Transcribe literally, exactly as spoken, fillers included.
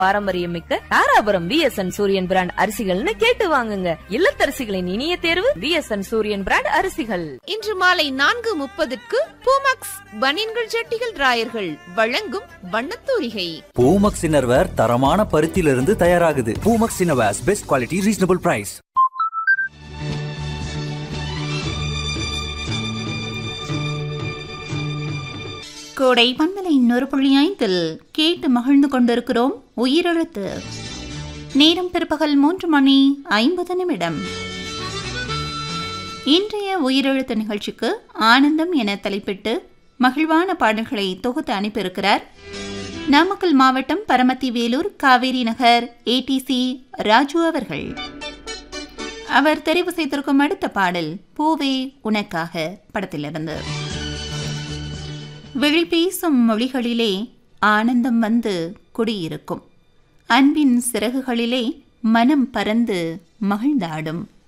பாரம்பரியம் மிக்க Dharapuram V S N சூரியன் பிராண்ட் அரிசிகள்னு கேட்டு வாங்குங்க. இல்லத்தரசிகளின் இனிய தேர்வு வி எஸ் என் சூரியன் பிராண்ட் அரிசிகள். இன்று மாலை நான்கு முப்பதுக்கு பூமக்ஸ் பனியன்கள் ஜட்டிகள் ராயர்கள் வழங்கும் வண்ணத்தூரிகை. பூமக்ஸ் இன்னர்வேர் தரமான பருத்தியிலிருந்து தயாராகுது. Poomex innerwears best quality reasonable price. கோடை பந்தலை இன்னொரு புள்ளி ஐந்தில் கேட்டு மகிழ்ந்து கொண்டிருக்கிறோம் உயிரெழுத்து. நேரம் பிற்பகல் மூன்று மணி ஐம்பது நிமிடம். இன்றைய உயிரெழுத்து நிகழ்ச்சிக்கு ஆனந்தம் என தலைப்பிட்டு மகிழ்வான பாடல்களை தொகுத்து அனுப்பியிருக்கிறார் நாமக்கல் மாவட்டம் பரமத்தி வேலூர் காவேரி நகர் ஏடிசி ராஜு அவர்கள். அவர் தெரிவு செய்திருக்கும் அடுத்த பாடல் பூவே உனக்காக படத்திலிருந்து. விழி பேசும் மொழிகளிலே ஆனந்தம் வந்து குடியிருக்கும், அன்பின் சிறகுகளிலே மனம் பறந்து மகிழ்ந்தாடும்.